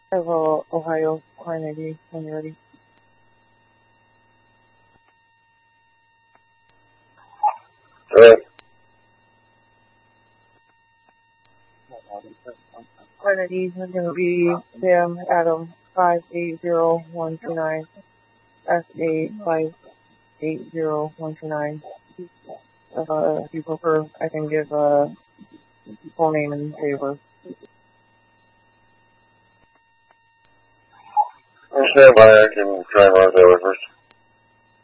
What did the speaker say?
Ohio, Carnegie, when you're ready. Carnegie is going to be Sam Adam 580129 S85800129. If you prefer, I can give full name in favor. Stand by, I can try and run that over first.